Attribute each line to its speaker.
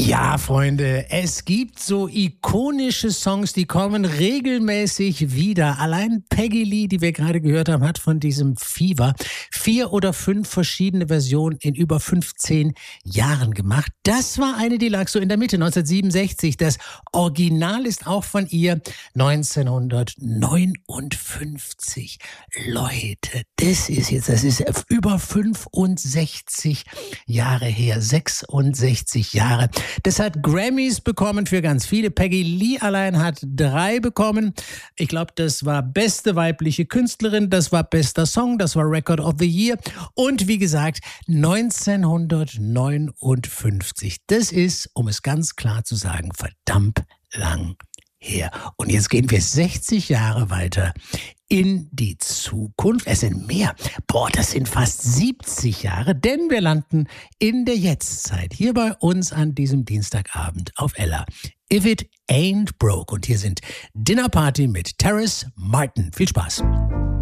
Speaker 1: Ja, Freunde, es gibt so ikonische Songs, die kommen regelmäßig wieder. Allein Peggy Lee, die wir gerade gehört haben, hat von diesem Fever 4 oder 5 verschiedene Versionen in über 15 Jahren gemacht. Das war eine, die lag so in der Mitte, 1967. Das Original ist auch von ihr 1959. Leute, das ist über 65 Jahre her, 66 Jahre. Das hat Grammys bekommen für ganz viele. Peggy Lee allein hat 3 bekommen. Ich glaube, das war beste weibliche Künstlerin, das war bester Song, das war Record of the Year. Und wie gesagt, 1959. Das ist, um es ganz klar zu sagen, verdammt lang her. Und jetzt gehen wir 60 Jahre weiter in die Zukunft. Es sind mehr. Das sind fast 70 Jahre, denn wir landen in der Jetztzeit. Hier bei uns an diesem Dienstagabend auf Ella. If It Ain't Broke. Und hier sind Dinner Party mit Terrace Martin. Viel Spaß.